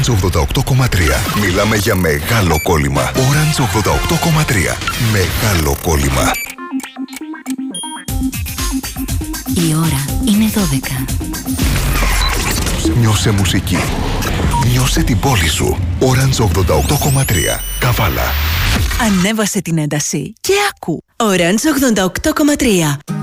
Orange 88,3. Μιλάμε για μεγάλο κόλλημα. Orange 88,3. Μεγάλο κόλλημα. Η ώρα είναι 12. Νιώσε μουσική. Νιώσε την πόλη σου. Orange 88,3. Καβάλα. Ανέβασε την ένταση και άκου. Orange 88,3.